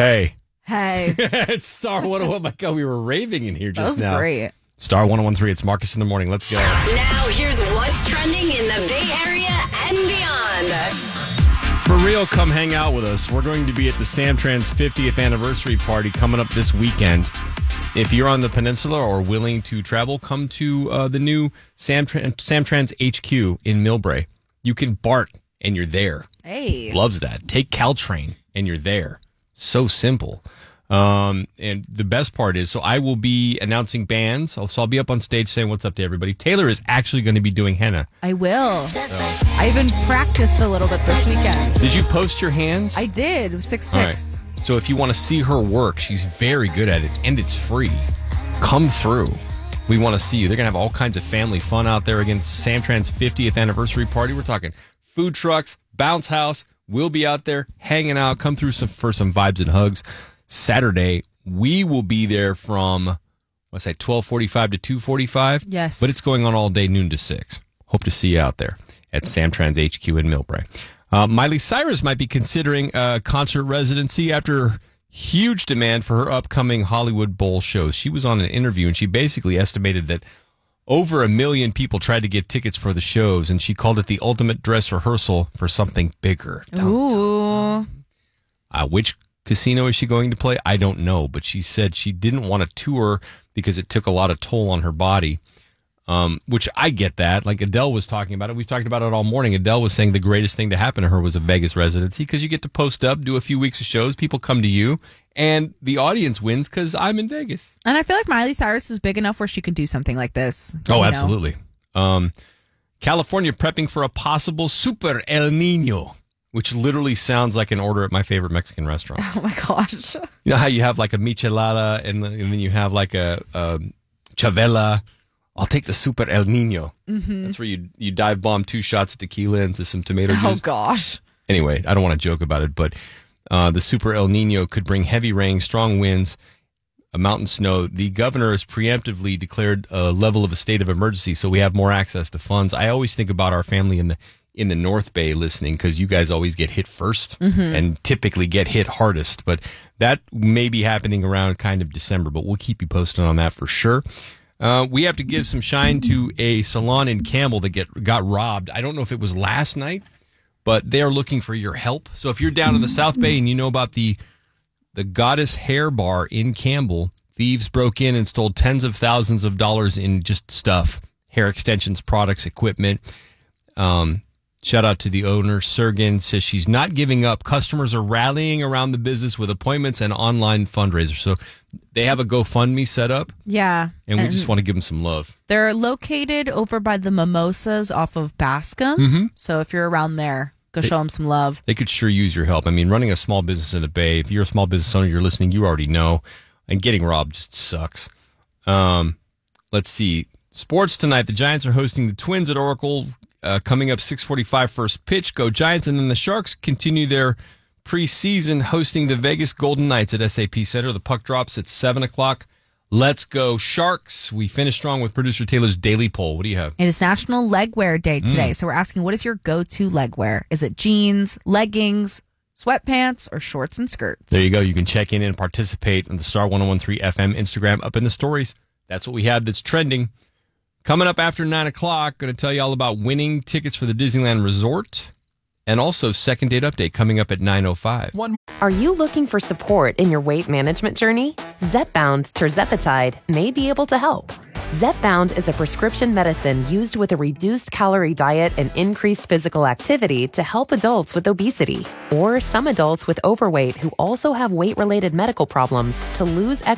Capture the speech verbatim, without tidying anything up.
Hey. Hey. It's Star one oh one. My God, we were raving in here just now. That was now. great. Star one oh one three. It's Marcus in the morning. Let's go. Now, here's what's trending in the Bay Area and beyond. For real, come hang out with us. We're going to be at the Samtrans fiftieth anniversary party coming up this weekend. If you're on the peninsula or willing to travel, come to uh, the new Samtrans, Samtrans H Q in Millbrae. You can BART and you're there. Hey. Loves that. Take Caltrain and you're there. So simple. Um, and the best part is, so I will be announcing bands. So I'll be up on stage saying what's up to everybody. Taylor is actually going to be doing henna. I will. So. I even practiced a little bit this weekend. Did you post your hands? I did. Six All pics. Right. So if you want to see her work, she's very good at it, and it's free. Come through. We want to see you. They're going to have all kinds of family fun out there. Again, it's Samtrans fiftieth anniversary party. We're talking food trucks, bounce house. We'll be out there hanging out. Come through some for some vibes and hugs. Saturday, we will be there from, what's that, twelve forty-five to two forty-five? Yes. But it's going on all day, noon to six. Hope to see you out there at Samtrans H Q in Millbrae. Uh, Miley Cyrus might be considering a concert residency after huge demand for her upcoming Hollywood Bowl shows. She was on an interview, and she basically estimated that over a million people tried to get tickets for the shows, and she called it the ultimate dress rehearsal for something bigger. Ooh. Uh, which casino is she going to play? I don't know, but she said she didn't want to tour because it took a lot of toll on her body, um, which I get that. Like Adele was talking about it. We've talked about it all morning. Adele was saying the greatest thing to happen to her was a Vegas residency because you get to post up, do a few weeks of shows, people come to you, and the audience wins because I'm in Vegas. And I feel like Miley Cyrus is big enough where she can do something like this. Oh, absolutely. Um, California prepping for a possible super El Nino, which literally sounds like an order at my favorite Mexican restaurant. Oh, my gosh. You know how you have like a michelada and, and then you have like a, a chavela? I'll take the super El Nino. Mm-hmm. That's where you you dive bomb two shots of tequila into some tomato juice. Oh, gosh. Anyway, I don't want to joke about it, but uh, the super El Nino could bring heavy rain, strong winds, a mountain snow. The governor has preemptively declared a level of a state of emergency, so we have more access to funds. I always think about our family in the in the North Bay listening because you guys always get hit first mm-hmm. and typically get hit hardest. But that may be happening around kind of December, but we'll keep you posted on that for sure. Uh, we have to give some shine to a salon in Campbell that get got robbed. I don't know if it was last night, but they are looking for your help. So if you're down in the South Bay and you know about the the Goddess Hair Bar in Campbell, thieves broke in and stole tens of thousands of dollars in just stuff, hair extensions, products, equipment. Um, shout out to the owner. Sergen says she's not giving up. Customers are rallying around the business with appointments and online fundraisers. So they have a GoFundMe set up. Yeah. And we and just want to give them some love. They're located over by the Mimosas off of Bascom. Mm-hmm. So if you're around there, go show them some love. They could sure use your help. I mean, running a small business in the Bay, if you're a small business owner, you're listening, you already know. And getting robbed just sucks. Um, let's see. Sports tonight. The Giants are hosting the Twins at Oracle. Uh, coming up six forty-five first pitch. Go Giants. And then the Sharks continue their preseason hosting the Vegas Golden Knights at S A P Center. The puck drops at seven o'clock. Let's go Sharks. We finish strong with producer Taylor's Daily Poll. What do you have? It is National Leg Wear Day today. Mm. So we're asking, what is your go-to leg wear? Is it jeans, leggings, sweatpants, or shorts and skirts? There you go. You can check in and participate on the Star one oh one three F M Instagram up in the stories. That's what we have that's trending. Coming up after nine o'clock, going to tell you all about winning tickets for the Disneyland Resort and also second date update coming up at nine oh five. One. Are you looking for support in your weight management journey? Zepbound tirzepatide may be able to help. Zepbound is a prescription medicine used with a reduced calorie diet and increased physical activity to help adults with obesity or some adults with overweight who also have weight-related medical problems to lose extra